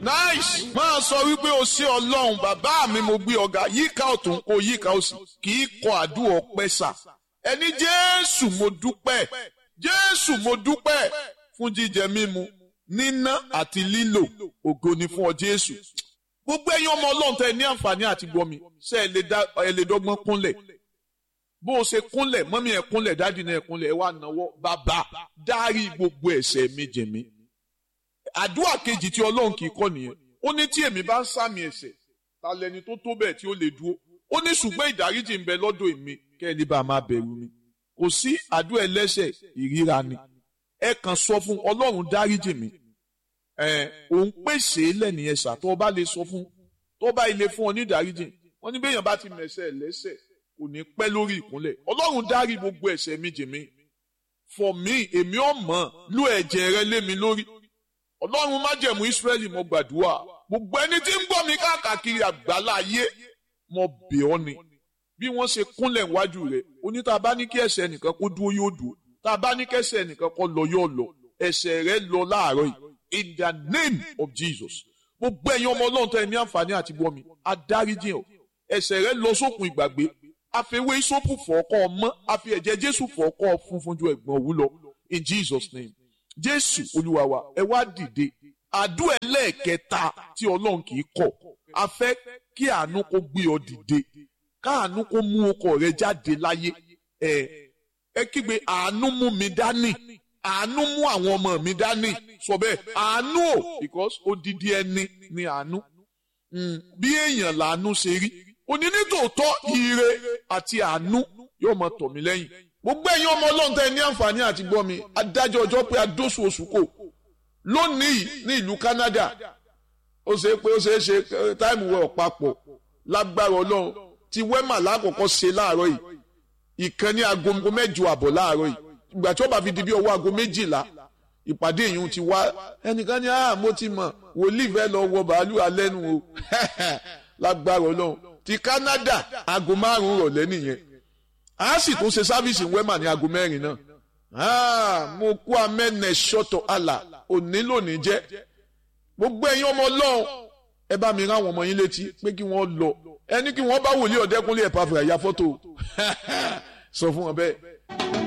nice máa sọ wípé o ṣé ọlọ́run bàbá mi mo gbé ọ̀gá yíká ọ̀tún kó yíká òsì kì í kọ àdúrà ọpẹ́ sà ẹni jésù mo dúpẹ́ jésù mo dúpẹ́ fún jíjẹ mímu níná àti lílò ògo ni fún ọ jésù gbogbo ẹ̀yin ọmọ ọlọ́run tẹ́ ní àǹfààní àti gbọ́ mi ṣé ẹ lè dọ́gbọ́n kúnlẹ̀ bó o ṣe kúnlẹ̀ mọ́mí ẹ̀ kúnlẹ̀ dádì náà ẹ̀ kúnlẹ̀ ẹ wá náwó bàbá dárí gbogbo ẹ̀ṣẹ̀ mi jì mí àdúrà kejì tí ọlọ́run kì í kọ́ nìyẹn ó ní tí èmi bá ń sàmì ẹ̀ṣẹ̀ ta lẹni tó tó bẹ́ẹ̀ tí ó lè dúró ó ní ṣùgbọ́n ìdáríjì ń bẹ lọ́dọ̀ èmi kẹ́ ẹ lè bá máa bẹ̀rù mi kò sí àdúrà ẹlẹ́ṣẹ̀ ìríra ni ẹ kàn sọ fún ọlọ́run dáríjì mi òun pèsè lẹ́nìyẹn ṣà tó bá lè sọ fún tó bá ilé fún ọ ní ìdáríjì wọ́n ní béèyàn bá ti mẹ̀ṣẹ̀ lẹ́ṣẹ̀ kò ní pẹ́ lórí ìkúnlẹ̀ ọlọ́run dárí gbogbo ẹ̀ṣẹ̀ mi jì mí for me èmi ò mọ̀ lú ẹ̀jẹ̀ rẹ lé mi lórí ọlọ́run májẹ̀mú Ísírẹ́lì mo gbàdúrà gbogbo ẹni tí ń gbọ́ mi káàkiri àgbálá ayé mo bẹ̀ ọ́ ni bí wọ́n ṣe kúnlẹ̀ wájú rẹ̀ oní tá a bá ní kí ẹ̀ṣẹ̀ nìkan kó dúró yóò dúró tá a bá ní kí ẹ̀ṣẹ̀ nìkan kó lọ yóò lọ ẹ̀ṣẹ̀ rẹ lọ láàárọ̀ yìí in the name of Jesus gbogbo ẹ̀yin ọmọ ọlọ́run tó ẹ ní àǹfààní àti gbọ́ mi adáríjì ọ́ ẹ̀ṣẹ̀ rẹ lọ sókun ìgbàgbé àfẹwé ìsopù fọ́ọ̀kọ́ ọmọ àfi ẹ̀jẹ̀ Jésù fọ́ọ̀kọ́ funfun ju ẹ̀gbọ́n òwú lọ in Jesus name Jésù Olúwa wa ẹ wá dìde àdúrà ẹlẹ́ẹ̀kẹta tí ọlọ́run kì í kọ̀ a fẹ́ kí àánú kó gbé ọ dìde káàánú kó mú ọkọ rẹ jáde láyé ẹ kígbe àánú mú mi dání àánú mú àwọn ọmọ mi dání sọ bẹ́ẹ̀ àánú o because odidi ẹni ni àánú bí èèyàn làánú ṣe rí òní nítòótọ́ ire àti àánú yóò máa tọ̀ mí lẹ́yìn gbogbo ẹ̀yin ọmọ ọlọ́run tẹ́ ní àǹfààní àti gbọ́ mi adájọ́ ọjọ́ pé adóṣù oṣù kò lónìí ní ìlú Canada ó ṣe pé ó ṣe é ṣe táìmù wẹ̀ ọ̀pápọ̀ lágbára ọlọ́run ti wẹ́mà lákòókò ṣe láàárọ̀ yìí ìkan ní aago 8 àbọ̀ láàárọ̀ yìí ìgbà tí ó bá fi di bí ọwọ́ aago 12 ìpàdé yìí ti wá ẹnìkan ní mo ti mọ̀ wòlíì fẹ́ lọ wọ bàálù alẹ́nu o lágbára ọlọ́run ti Canada aago 5 rọ̀lẹ́ nìyẹn a sì tún ṣe sáfíìsì wẹ́mà ní aago 4 náà mo kú amẹ́nẹ̀ ṣọ́tọ̀ àlà òní lónìí jẹ́ gbogbo ẹ̀yin ọmọ ọlọ́run ẹ bá mi rán àwọn ọmọ yín létí pé kí wọ́n lọ ẹni kí wọ́n bá wòlíì Ọ̀dẹ́kúnlé Ẹ̀pàfùrà ya fọ́tò sọ fún wọn bẹ́ẹ̀.